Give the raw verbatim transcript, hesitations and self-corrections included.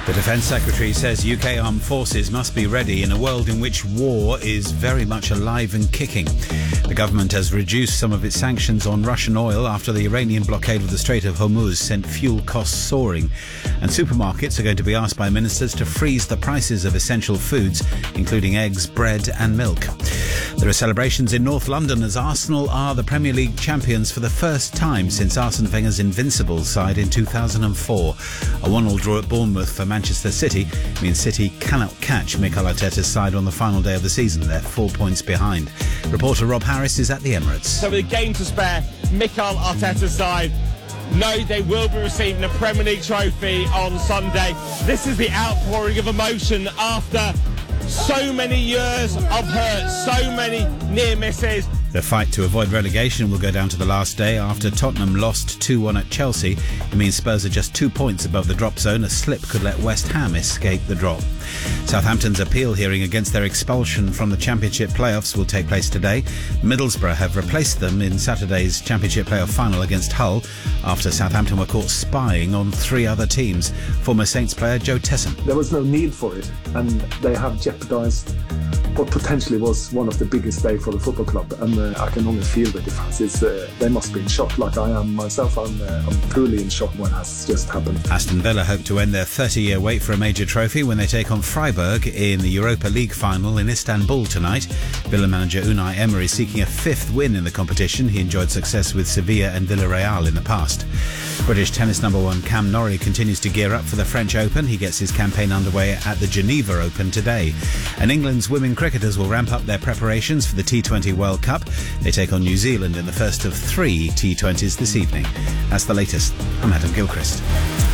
The Defence Secretary says U K armed forces must be ready in a world in which war is very much alive and kicking. The government has reduced some of its sanctions on Russian oil after the Iranian blockade of the Strait of Hormuz sent fuel costs soaring. And supermarkets are going to be asked by ministers to freeze the prices of essential foods, including eggs, bread and milk. There are celebrations in North London as Arsenal are the Premier League champions for the first time since Arsene Wenger's Invincibles side in two thousand four. A one-all draw at Bournemouth for Manchester City means City cannot catch Mikel Arteta's side on the final day of the season. They're four points behind. Reporter Rob Harris is at the Emirates. So with a game to spare, Mikel Arteta's side know they will be receiving a Premier League trophy on Sunday. This is the outpouring of emotion after so many years of hurt, so many near misses. The fight to avoid relegation will go down to the last day after Tottenham lost two one at Chelsea. It means Spurs are just two points above the drop zone. A slip could let West Ham escape the drop. Southampton's appeal hearing against their expulsion from the Championship playoffs will take place today. Middlesbrough have replaced them in Saturday's Championship playoff final against Hull after Southampton were caught spying on three other teams. Former Saints player Joe Tesson. There was no need for it, and they have jeopardised what potentially was one of the biggest days for the football club, and uh, I can only feel the difference. It's, uh, they must be in shock, like I am myself. I'm, uh, I'm truly in shock what has just happened. Aston Villa hope to end their thirty-year wait for a major trophy when they take on Freiburg in the Europa League final in Istanbul tonight. Villa manager Unai Emery seeking a fifth win in the competition. He enjoyed success with Sevilla and Villarreal in the past. British tennis number one Cam Norrie continues to gear up for the French Open. He gets his campaign underway at the Geneva Open today. And England's women cricketers will ramp up their preparations for the T twenty World Cup. They take on New Zealand in the first of three T twenties this evening. That's the latest. I'm Adam Gilchrist.